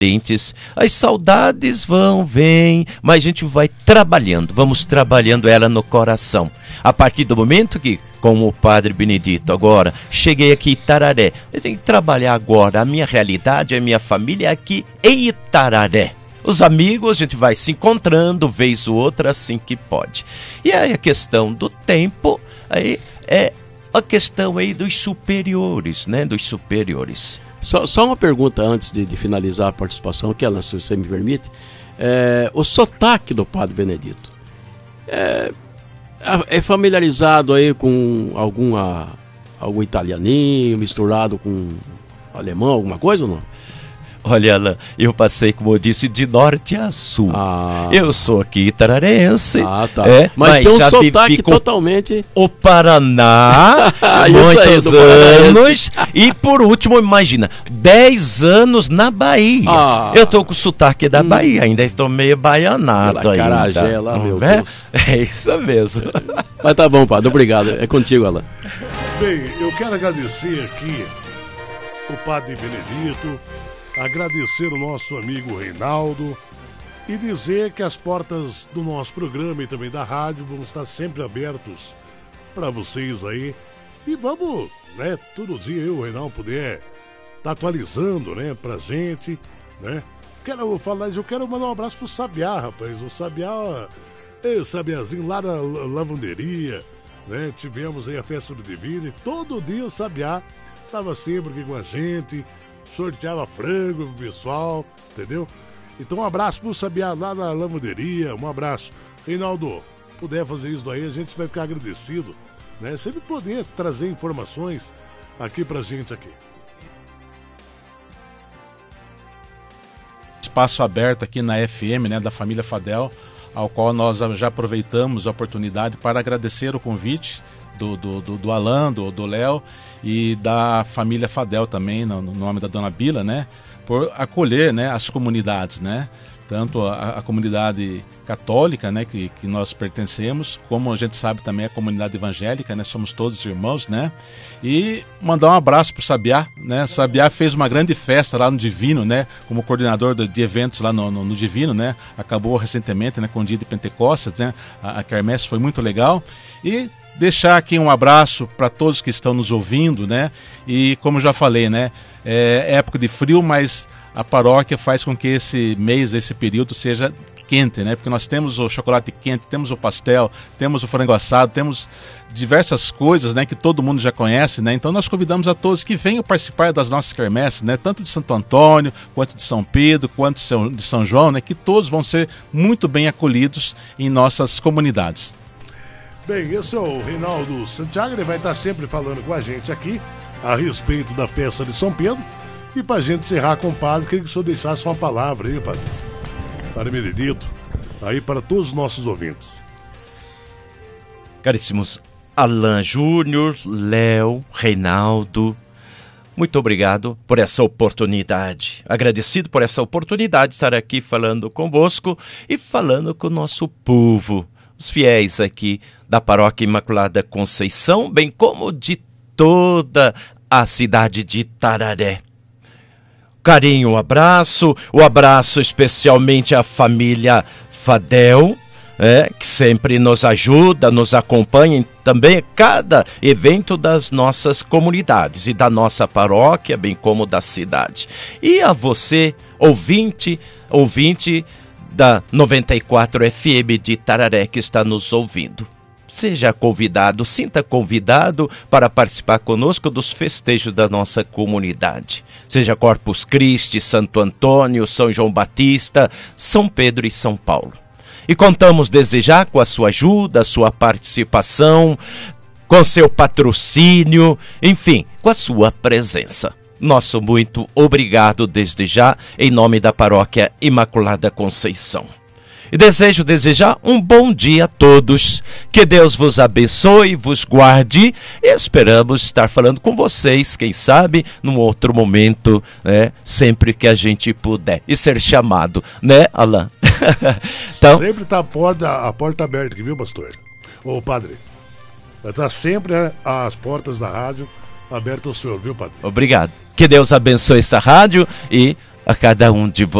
As saudades vão, vêm, mas a gente vai trabalhando, vamos trabalhando ela no coração. A partir do momento que, como o Padre Benedito agora, cheguei aqui em Itararé, eu tenho que trabalhar agora a minha realidade, a minha família aqui em Itararé. Os amigos, a gente vai se encontrando, vez ou outra, assim que pode. E aí a questão do tempo, aí é a questão aí dos superiores, né? Dos superiores. Só uma pergunta antes de finalizar a participação, que ela, se você me permite. O sotaque do Padre Benedito é familiarizado aí com algum italianinho misturado com alemão, alguma coisa ou não? Olha, Alain, eu passei, como eu disse, de norte a sul. Eu sou aqui itararense. Tá. Mas tem um sotaque totalmente... O Paraná, muitos anos. E por último, imagina, 10 anos na Bahia. Eu tô com o sotaque da Bahia, ainda estou meio baianado ainda. Carajé lá, meu Deus. É isso mesmo. Mas tá bom, Padre, obrigado. É contigo, Alain. Bem, eu quero agradecer aqui o Padre Benedito, agradecer o nosso amigo Reinaldo e dizer que as portas do nosso programa e também da rádio vão estar sempre abertos para vocês aí. E vamos, né, todo dia eu e o Reinaldo puder estar atualizando, né, pra gente, né. Eu quero mandar um abraço pro Sabiá, rapaz. O Sabiá, Sabiazinho lá na lavanderia, né, tivemos aí a festa do Divino e todo dia o Sabiá estava sempre aqui com a gente, sorteava frango pro pessoal, entendeu? Então um abraço pro Sabiá lá na lavanderia, um abraço. Reinaldo, puder fazer isso daí, a gente vai ficar agradecido, né? Se ele poder trazer informações aqui pra gente aqui. Espaço aberto aqui na FM, né, da família Fadel, ao qual nós já aproveitamos a oportunidade para agradecer o convite do Alain, do Léo e da família Fadel também, no nome da Dona Bila, né, por acolher, né, as comunidades, né, tanto a comunidade católica, né, que nós pertencemos, como a gente sabe também a comunidade evangélica, né, somos todos irmãos, né, e mandar um abraço para o Sabiá, né, Sabiá fez uma grande festa lá no Divino, né, como coordenador de eventos lá no Divino, né, acabou recentemente, né, com o dia de Pentecostes, né, a quermesse foi muito legal, e deixar aqui um abraço para todos que estão nos ouvindo, né, e como já falei, né, é época de frio, mas a paróquia faz com que esse mês, esse período seja quente, né? Porque nós temos o chocolate quente, temos o pastel, temos o frango assado, temos diversas coisas, né, que todo mundo já conhece, né? Então nós convidamos a todos que venham participar das nossas quermesses, né? Tanto de Santo Antônio, quanto de São Pedro, quanto de São João, né? Que todos vão ser muito bem acolhidos em nossas comunidades. Bem, esse é o Reinaldo Santiago, ele vai estar sempre falando com a gente aqui a respeito da festa de São Pedro. E pra gente encerrar com o padre, queria que o senhor deixasse uma palavra aí, padre. Padre Benedito, aí para todos os nossos ouvintes. Caríssimos Alain Júnior, Léo, Reinaldo, muito obrigado por essa oportunidade. Agradecido por essa oportunidade de estar aqui falando convosco e falando com o nosso povo, os fiéis aqui da Paróquia Imaculada Conceição, bem como de toda a cidade de Itararé. Carinho, o abraço especialmente à família Fadel, que sempre nos ajuda, nos acompanha também em cada evento das nossas comunidades e da nossa paróquia, bem como da cidade. E a você, ouvinte da 94 FM de Itararé que está nos ouvindo. Seja convidado, sinta convidado para participar conosco dos festejos da nossa comunidade. Seja Corpus Christi, Santo Antônio, São João Batista, São Pedro e São Paulo. E contamos desde já com a sua ajuda, a sua participação, com seu patrocínio, enfim, com a sua presença. Nosso muito obrigado desde já, em nome da Paróquia Imaculada Conceição. E desejo desejar um bom dia a todos, que Deus vos abençoe, vos guarde e esperamos estar falando com vocês, quem sabe, num outro momento, né, sempre que a gente puder e ser chamado, né, Alain? Então, sempre está a porta aberta aqui, viu, pastor? Ô, padre, vai estar sempre as portas da rádio abertas ao senhor, viu, padre? Obrigado. Que Deus abençoe essa rádio e a cada um de vocês.